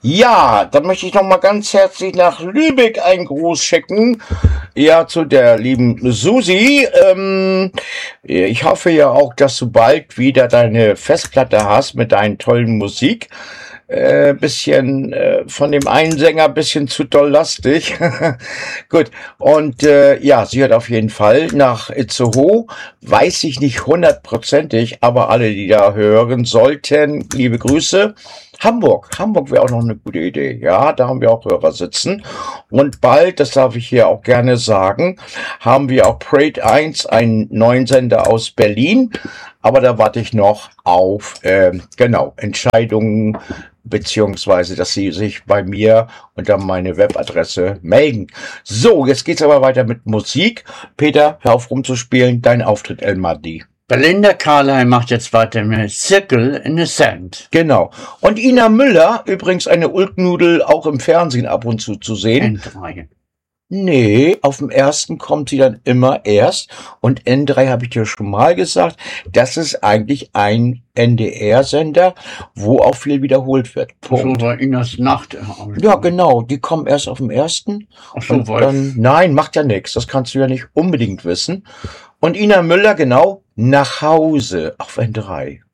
Ja, dann möchte ich noch mal ganz herzlich nach Lübeck einen Gruß schicken. Ja, zu der lieben Susi. Ich hoffe ja auch, dass du bald wieder deine Festplatte hast mit deinen tollen Musik. Bisschen von dem einen Sänger bisschen zu doll lastig. Gut. Und ja, sie hört auf jeden Fall nach Itzehoe. Weiß ich nicht hundertprozentig, aber alle, die da hören sollten, liebe Grüße. Hamburg wäre auch noch eine gute Idee. Ja, da haben wir auch Hörer sitzen. Und bald, das darf ich hier auch gerne sagen, haben wir auch Parade 1, einen neuen Sender aus Berlin. Aber da warte ich noch auf, genau, Entscheidungen, beziehungsweise, dass sie sich bei mir unter meine Webadresse melden. So, jetzt geht's aber weiter mit Musik. Peter, hör auf rumzuspielen. Dein Auftritt, El Mahdi. Belinda Carlisle macht jetzt weiter mit Circle in the Sand. Genau. Und Ina Müller, übrigens eine Ulknudel, auch im Fernsehen ab und zu sehen. N3. Nee, auf dem ersten kommt sie dann immer erst. Und N3 habe ich dir schon mal gesagt, das ist eigentlich ein NDR-Sender, wo auch viel wiederholt wird. Punkt. So war Inas Nacht. Ja, genau, die kommen erst auf dem ersten. Ach so, Und dann, nein, macht ja nichts, das kannst du ja nicht unbedingt wissen. Und Ina Müller, genau, nach Hause auf N3.